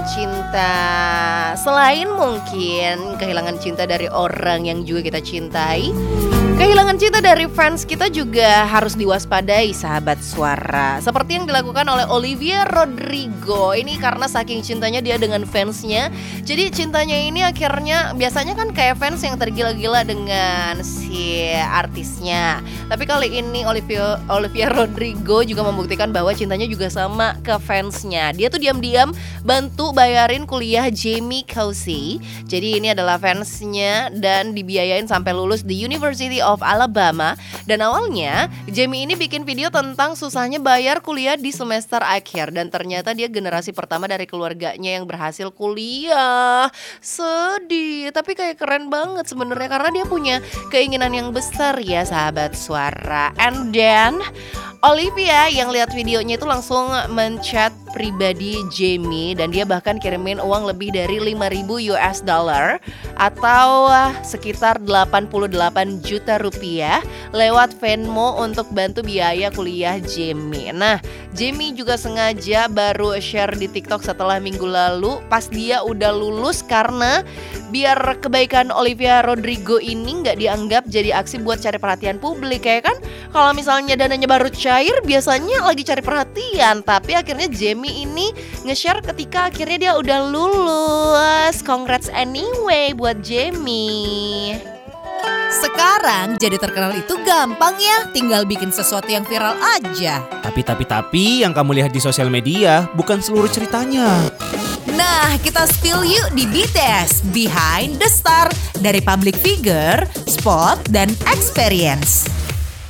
cinta, selain mungkin kehilangan cinta dari orang yang juga kita cintai, kehilangan cinta dari fans kita juga harus diwaspadai, sahabat suara. Seperti yang dilakukan oleh Olivia Rodrigo. Ini karena saking cintanya dia dengan fansnya. Jadi cintanya ini akhirnya biasanya kan kayak fans yang tergila-gila dengan si artisnya. Tapi kali ini Olivia Rodrigo juga membuktikan bahwa cintanya juga sama ke fansnya. Dia tuh diam-diam bantu bayarin kuliah Jamie Kelsey. Jadi ini adalah fansnya dan dibiayain sampai lulus di University of Alabama. Dan awalnya Jamie ini bikin video tentang susahnya bayar kuliah di semester akhir. Dan ternyata dia generasi pertama dari keluarganya yang berhasil kuliah. Sedih, tapi kayak keren banget sebenarnya karena dia punya keinginan yang besar ya, sahabat suara. And then Olivia yang lihat videonya itu langsung menchat pribadi Jamie dan dia bahkan kirimin uang lebih dari 5.000 US dollar atau sekitar 88 juta rupiah lewat Venmo untuk bantu biaya kuliah Jamie. Nah, Jamie juga sengaja baru share di TikTok setelah minggu lalu pas dia udah lulus karena biar kebaikan Olivia Rodrigo ini nggak dianggap jadi aksi buat cari perhatian publik. Kayak kan kalau misalnya dananya baru cair biasanya lagi cari perhatian, tapi akhirnya Jamie ini nge-share ketika akhirnya dia udah lulus. Congrats anyway buat Jamie. Sekarang jadi terkenal itu gampang ya, tinggal bikin sesuatu yang viral aja. Tapi yang kamu lihat di sosial media bukan seluruh ceritanya. Nah, kita spill yuk di BTS Behind the Star, dari public figure, spot, dan experience.